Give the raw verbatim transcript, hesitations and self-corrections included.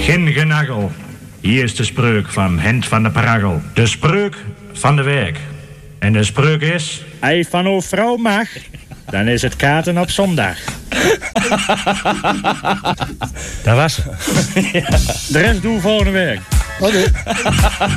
Geen genagel. Hier is de spreuk van Hent van de Paragel. De spreuk van de week. En de spreuk is... Ei van uw vrouw mag, dan is het kaarten op zondag. Dat was het. De rest doe volgende week. Oké.